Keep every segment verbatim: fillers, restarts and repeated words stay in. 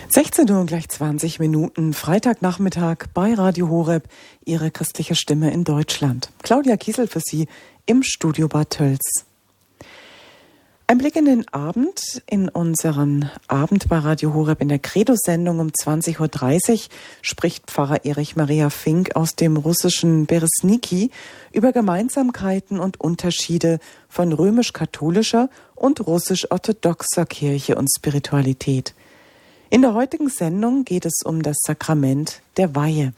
sechzehn Uhr gleich zwanzig Minuten, Freitagnachmittag bei Radio Horeb, Ihre christliche Stimme in Deutschland. Claudia Kiesel für Sie im Studio Bad Tölz. Ein Blick in den Abend, in unseren Abend bei Radio Horeb in der Credo-Sendung um zwanzig Uhr dreißig spricht Pfarrer Erich Maria Fink aus dem russischen Beresniki über Gemeinsamkeiten und Unterschiede von römisch-katholischer und russisch-orthodoxer Kirche und Spiritualität. In der heutigen Sendung geht es um das Sakrament der Weihe.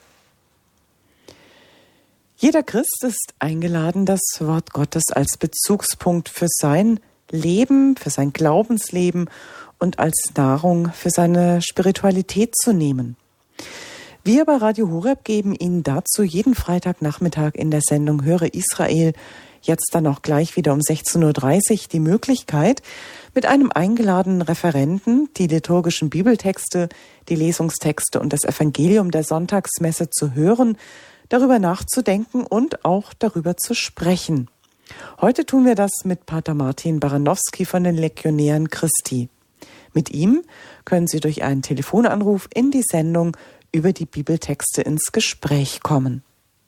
Jeder Christ ist eingeladen, das Wort Gottes als Bezugspunkt für sein Leben, für sein Glaubensleben und als Nahrung für seine Spiritualität zu nehmen. Wir bei Radio Horeb geben Ihnen dazu jeden Freitagnachmittag in der Sendung Höre Israel, jetzt dann auch gleich wieder um sechzehn Uhr dreißig, die Möglichkeit, mit einem eingeladenen Referenten die liturgischen Bibeltexte, die Lesungstexte und das Evangelium der Sonntagsmesse zu hören, darüber nachzudenken und auch darüber zu sprechen. Heute tun wir das mit Pater Martin Baranowski von den Legionären Christi. Mit ihm können Sie durch einen Telefonanruf in die Sendung über die Bibeltexte ins Gespräch kommen.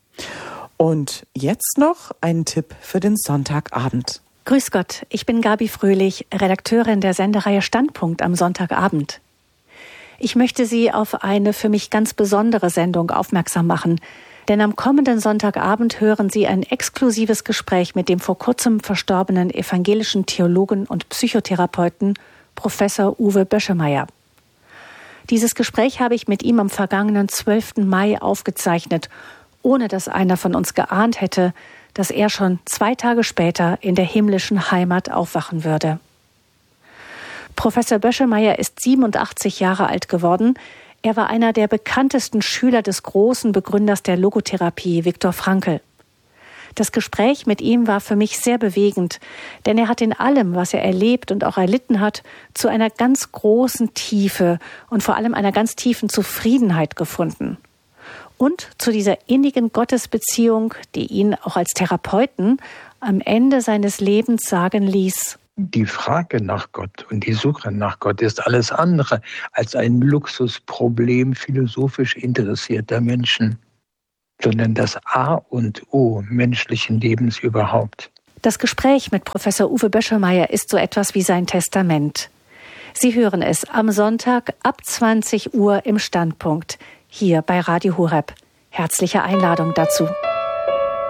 Und jetzt noch ein Tipp für den Sonntagabend. Grüß Gott, ich bin Gabi Fröhlich, Redakteurin der Sendereihe Standpunkt am Sonntagabend. Ich möchte Sie auf eine für mich ganz besondere Sendung aufmerksam machen, denn am kommenden Sonntagabend hören Sie ein exklusives Gespräch mit dem vor kurzem verstorbenen evangelischen Theologen und Psychotherapeuten Professor Uwe Böschemeyer. Dieses Gespräch habe ich mit ihm am vergangenen zwölften Mai aufgezeichnet, ohne dass einer von uns geahnt hätte, dass er schon zwei Tage später in der himmlischen Heimat aufwachen würde. Professor Böschemeyer ist siebenundachtzig Jahre alt geworden. Er war einer der bekanntesten Schüler des großen Begründers der Logotherapie, Viktor Frankl. Das Gespräch mit ihm war für mich sehr bewegend, denn er hat in allem, was er erlebt und auch erlitten hat, zu einer ganz großen Tiefe und vor allem einer ganz tiefen Zufriedenheit gefunden. Und zu dieser innigen Gottesbeziehung, die ihn auch als Therapeuten am Ende seines Lebens sagen ließ: Die Frage nach Gott und die Suche nach Gott ist alles andere als ein Luxusproblem philosophisch interessierter Menschen, sondern das A und O menschlichen Lebens überhaupt. Das Gespräch mit Professor Uwe Böschemeyer ist so etwas wie sein Testament. Sie hören es am Sonntag ab zwanzig Uhr im Standpunkt, hier bei Radio Horeb. Herzliche Einladung dazu.